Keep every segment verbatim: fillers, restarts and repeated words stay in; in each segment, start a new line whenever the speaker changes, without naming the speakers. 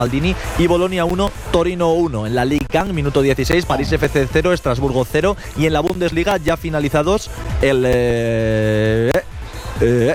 Maldini, y Bolonia uno, Torino uno. En la Ligue uno, minuto dieciséis, París F C cero, Estrasburgo cero, y en la Bundesliga ya finalizados el eh, eh,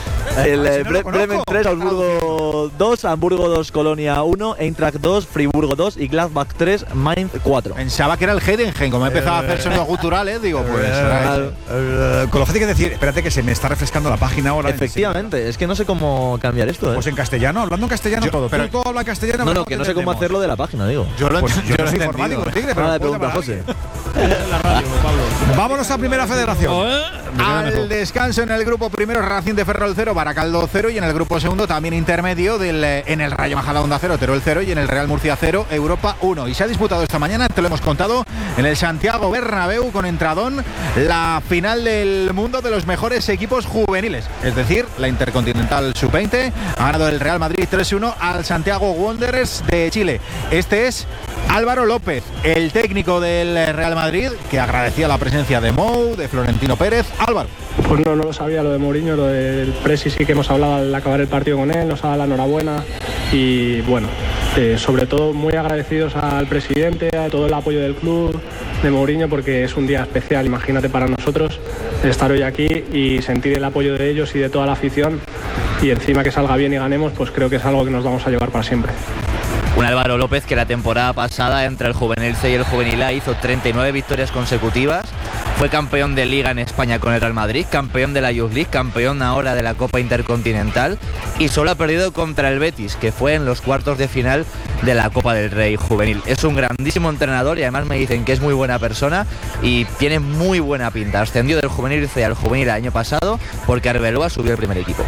el eh, Bre- Bremen tres, Augsburgo dos, Hamburgo dos, Colonia uno, Eintracht dos, Friburgo dos y Gladbach tres, Mainz cuatro.
Pensaba que era el Heidenheim, como he empezado a hacer sonidos guturales, digo, pues.
Eh, eh, con lo fácil que decir, espérate que se me está refrescando la página ahora.
Efectivamente, es que no sé cómo cambiar esto. ¿eh?
Pues en castellano, hablando en castellano
yo,
todo.
pero
tú hablas castellano.
No, no, que no sé cómo hacerlo de la página, digo.
Yo lo
pues yo
yo
no soy
he
informático,
entendido.
tigre, pero
Nada de
puedo
pregunta,
llamar a
José.
alguien.
La radio, Pablo.
Vámonos a Primera Federación.
Al descanso en el grupo primero, Racing de Ferrol cero, Baracaldo cero, y en el grupo segundo también intermedio del, en el Rayo Majadahonda cero, Teruel cero, y en el Real Murcia cero, Europa uno. Y se ha disputado esta mañana, te lo hemos contado, en el Santiago Bernabéu con entradón, la final del mundo de los mejores equipos juveniles, es decir, la Intercontinental sub veinte. Ha ganado el Real Madrid tres uno al Santiago Wanderers de Chile. Este es Álvaro López, el técnico del Real Madrid, que agradecía la presencia de Mou, de Florentino Pérez. Álvaro.
Pues no, no lo sabía, lo de Mourinho, lo del Presi sí que hemos hablado al acabar el partido con él, nos ha dado la enhorabuena y bueno, eh, sobre todo muy agradecidos al presidente, a todo el apoyo del club, de Mourinho, porque es un día especial, imagínate, para nosotros estar hoy aquí y sentir el apoyo de ellos y de toda la afición, y encima que salga bien y ganemos, pues creo que es algo que nos vamos a llevar para siempre.
Un Álvaro López que la temporada pasada entre el Juvenil C y el Juvenil A hizo treinta y nueve victorias consecutivas, fue campeón de Liga en España con el Real Madrid, campeón de la Youth League, campeón ahora de la Copa Intercontinental, y solo ha perdido contra el Betis, que fue en los cuartos de final de la Copa del Rey Juvenil. Es un grandísimo entrenador y además me dicen que es muy buena persona y tiene muy buena pinta. Ascendió del Juvenil C al Juvenil el año pasado porque Arbeloa subió al primer equipo.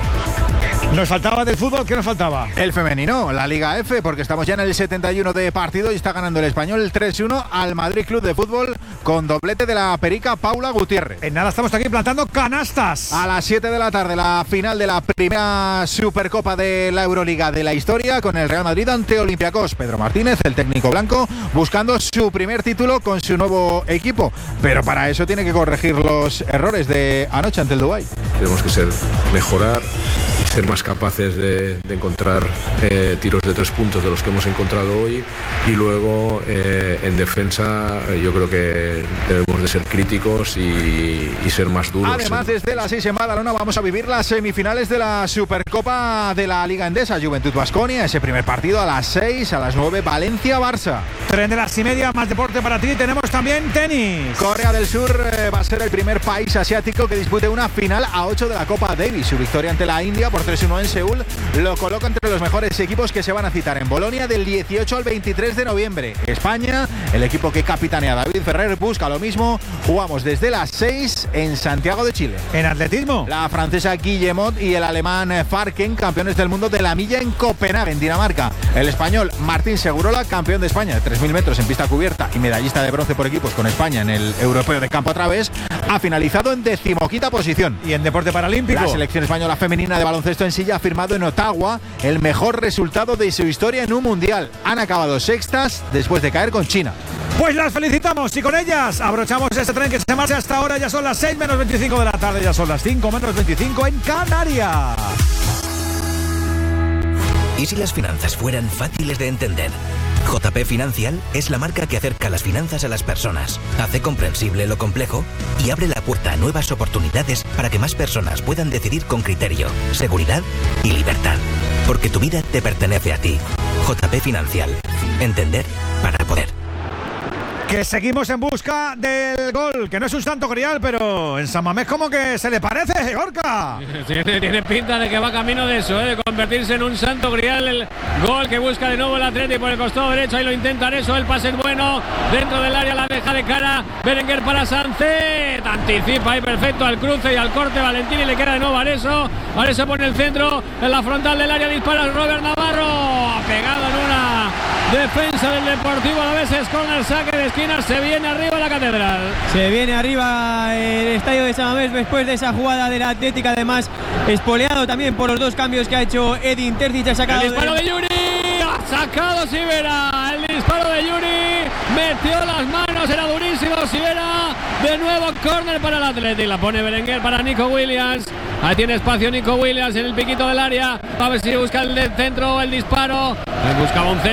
Nos faltaba del fútbol, ¿qué nos faltaba?
El femenino, la Liga F, porque estamos ya en el setenta y uno de partido y está ganando el Español tres uno al Madrid Club de Fútbol con doblete de la perica Paula Gutiérrez.
En nada estamos aquí plantando canastas.
A las siete de la tarde, la final de la primera Supercopa de la Euroliga de la historia con el Real Madrid ante Olympiacos. Pedro Martínez, el técnico blanco, buscando su primer título con su nuevo equipo. Pero para eso tiene que corregir los errores de anoche ante el Dubái.
Tenemos que ser, mejorar y ser más capaces de, de encontrar eh, tiros de tres puntos de los que hemos encontrado hoy, y luego eh, en defensa eh, yo creo que debemos de ser críticos y, y ser más duros.
Además, desde las seis en Badalona vamos a vivir las semifinales de la Supercopa de la Liga Endesa. Juventud Baskonia, ese primer partido a las seis, a las nueve Valencia-Barça.
Tren de las y media, más deporte para ti. Tenemos también tenis.
Corea del Sur eh, va a ser el primer país asiático que dispute una final a ocho de la Copa Davis. Su victoria ante la India por tres uno en Seúl lo coloca entre los mejores equipos que se van a citar en Bolonia del dieciocho al veintitrés de noviembre. España, el equipo que capitanea David Ferrer, busca lo mismo. Jugamos desde las seis en Santiago de Chile.
En atletismo,
la francesa Guillemot y el alemán Farken, campeones del mundo de la milla en Copenhague, en Dinamarca. El español Martín Segurola, campeón de España de tres mil metros en pista cubierta y medallista de bronce por equipos con España en el Europeo de Campo a Través, ha finalizado en decimoquinta posición.
Y en deporte paralímpico,
la selección española femenina de baloncesto en silla ha firmado en Ottawa el mejor resultado de su historia en un mundial. Han acabado sextas después de caer con China.
Pues las felicitamos y con ellas abrochamos este tren que se marcha hasta ahora. Ya son las seis menos veinticinco de la tarde, ya son las cinco menos veinticinco en Canarias.
¿Y si las finanzas fueran fáciles de entender? J P Financial es la marca que acerca las finanzas a las personas, hace comprensible lo complejo y abre la puerta a nuevas oportunidades para que más personas puedan decidir con criterio, seguridad y libertad. Porque tu vida te pertenece a ti. J P Financial. Entender para poder.
Que seguimos en busca del gol, que no es un santo grial, pero en San Mamés como que se le parece, Gorka.
Tiene, tiene pinta de que va camino de eso, ¿eh? de convertirse en un santo grial. El gol que busca de nuevo el Atleti por el costado derecho, ahí lo intentan eso, el pase es bueno, dentro del área la deja de cara Berenguer para Sánchez, anticipa ahí perfecto al cruce y al corte Valentini, le queda de nuevo Areso, Areso pone el centro en la frontal del área, dispara Robert Navarro, pegado en una defensa del Deportivo Alaveses con el saque de esquina, se viene arriba la Catedral.
Se viene arriba el estadio de San Mamés después de esa jugada de la Atlética, además espoleado también por los dos cambios que ha hecho Edin Terzic. Ha sacado
el disparo de,
de
Yuri, ha sacado Sivera, el disparo de Yuri, metió las manos durísimo, será durísimo. Si era de nuevo córner para el Athletic. La pone Berenguer para Nico Williams. Ahí tiene espacio Nico Williams en el piquito del área. A ver si busca el centro, el disparo. Buscaba un centro.